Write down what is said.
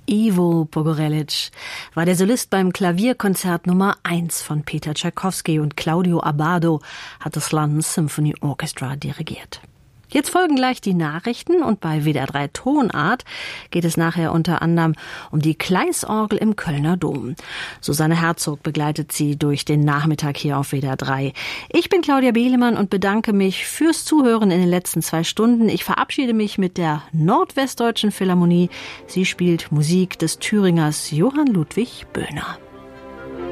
Ivo Pogorelic war der Solist beim Klavierkonzert Nummer 1 von Peter Tschaikowski und Claudio Abbado hat das London Symphony Orchestra dirigiert. Jetzt folgen gleich die Nachrichten und bei WDR 3 Tonart geht es nachher unter anderem um die Kleisorgel im Kölner Dom. Susanne Herzog begleitet Sie durch den Nachmittag hier auf WDR 3. Ich bin Claudia Behlemann und bedanke mich fürs Zuhören in den letzten 2 Stunden. Ich verabschiede mich mit der Nordwestdeutschen Philharmonie. Sie spielt Musik des Thüringers Johann Ludwig Böhner.